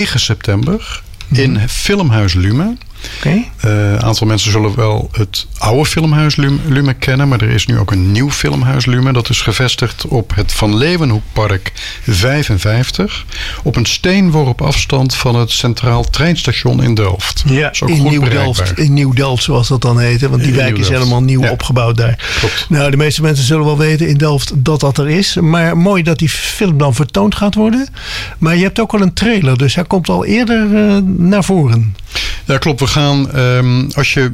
9 september in Filmhuis Lume. Een aantal mensen zullen wel het oude Filmhuis Lume kennen, maar er is nu ook een nieuw Filmhuis Lume. Dat is gevestigd op het Van Leeuwenhoekpark 55, op een steenworp afstand van het Centraal Treinstation in Delft. Ja, in Nieuw-Delft zoals dat dan heet, want die wijk is helemaal nieuw opgebouwd daar. Klopt. Nou, de meeste mensen zullen wel weten in Delft dat er is, maar mooi dat die film dan vertoond gaat worden. Maar je hebt ook al een trailer, dus hij komt al eerder naar voren. Ja, klopt. We gaan, als je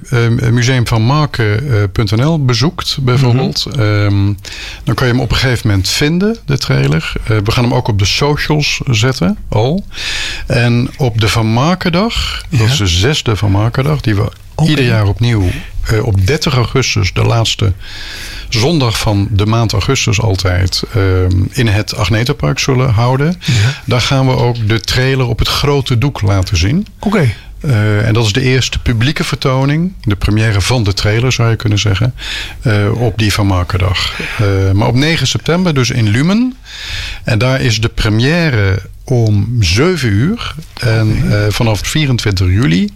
museumvanmaken.nl bezoekt bijvoorbeeld, dan kan je hem op een gegeven moment vinden, de trailer. We gaan hem ook op de socials zetten, al. En op de Van Makendag, dat is de 6e Van Makendag, die we ieder jaar opnieuw op 30 augustus, de laatste zondag van de maand augustus altijd, in het Agnetapark zullen houden. Ja. Daar gaan we ook de trailer op het grote doek laten zien. Oké. En dat is de eerste publieke vertoning, de première van de trailer zou je kunnen zeggen, op die Van Makendag. Maar op 9 september dus in Lumen. En daar is de première om 7 uur. En vanaf 24 juli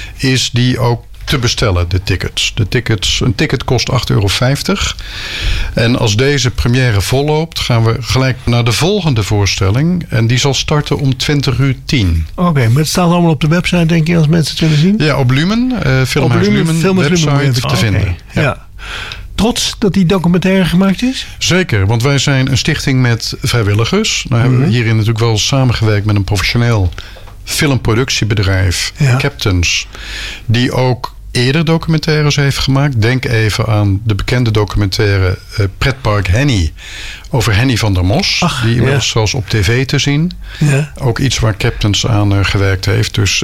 is die ook te bestellen, de tickets. Een ticket kost €8,50. En als deze première volloopt, gaan we gelijk naar de volgende voorstelling. En die zal starten om 20:10. Oké, maar het staat allemaal op de website, denk je, als mensen het willen zien? Ja, op Lumen. Filmhuis Lumen website te vinden. Ja. Trots dat die documentaire gemaakt is? Zeker, want wij zijn een stichting met vrijwilligers. Nou hebben we hierin natuurlijk wel samengewerkt met een professioneel filmproductiebedrijf, Captains, die ook eerder documentaires heeft gemaakt. Denk even aan de bekende documentaire Pretpark Henny over Henny van der Mos. Die inmiddels zelfs op tv te zien. Ja. Ook iets waar Captains aan gewerkt heeft. Dus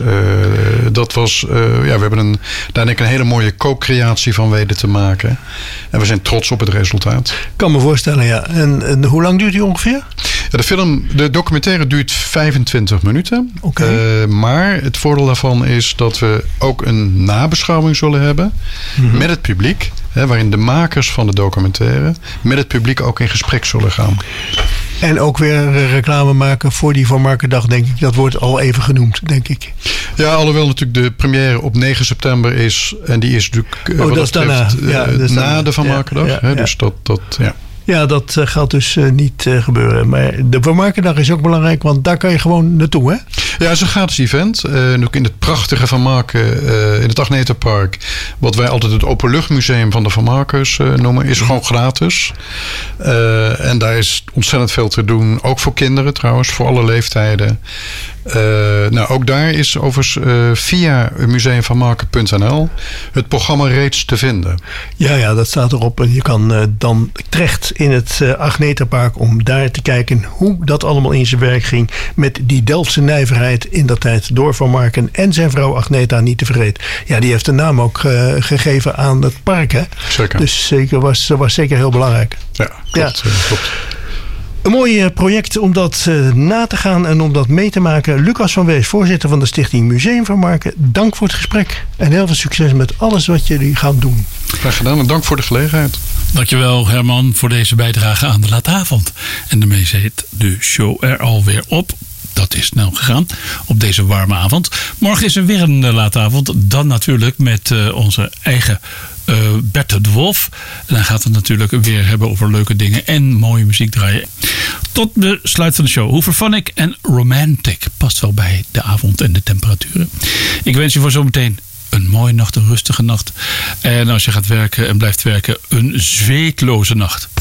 dat was... we hebben daar denk ik een hele mooie co-creatie van weten te maken. En we zijn trots op het resultaat. Ik kan me voorstellen, ja. En hoe lang duurt die ongeveer? Ja, de documentaire duurt 25 minuten. Okay. Maar het voordeel daarvan is dat we ook een nabeschouwing zullen hebben met het publiek. Waarin de makers van de documentaire met het publiek ook in gesprek zullen gaan. En ook weer reclame maken voor die Van Makendag, denk ik. Dat wordt al even genoemd, denk ik. Ja, alhoewel natuurlijk de première op 9 september is. En die is natuurlijk dat is daarna. Na de Van Makendag. Ja. Dus dat. Ja, dat gaat dus niet gebeuren. Maar de Van Makendag is ook belangrijk, want daar kan je gewoon naartoe, hè? Ja, het is een gratis event. Ook in het prachtige Van Maken, in het Agnetapark. Wat wij altijd het openluchtmuseum van de Van Makers noemen, is gewoon gratis. En daar is ontzettend veel te doen. Ook voor kinderen trouwens, voor alle leeftijden. Ook daar is overigens via museumvanmaken.nl het programma reeds te vinden. Ja, dat staat erop. En je kan dan terecht in het Agnetapark om daar te kijken hoe dat allemaal in zijn werk ging met die Delftse nijverheid in dat tijd door Van Marken en zijn vrouw Agneta niet te vergeten. Ja, die heeft de naam ook gegeven aan het park, hè? Zeker. Dus was zeker heel belangrijk. Ja, klopt. Een mooi project om dat na te gaan en om dat mee te maken. Lucas van Wees, voorzitter van de Stichting Museum Van Marken. Dank voor het gesprek en heel veel succes met alles wat jullie gaan doen. Graag gedaan en dank voor de gelegenheid. Dankjewel Herman voor deze bijdrage aan de Laatavond. En daarmee zit de show er alweer op. Dat is snel gegaan op deze warme avond. Morgen is er weer een laatavond. Dan natuurlijk met onze eigen Bert de Wolf. En dan gaat het natuurlijk weer hebben over leuke dingen en mooie muziek draaien. Tot de sluit van de show. Hooverphonic en Romantic past wel bij de avond en de temperaturen. Ik wens je voor zometeen een mooie nacht, een rustige nacht. En als je gaat werken en blijft werken, een zweetloze nacht.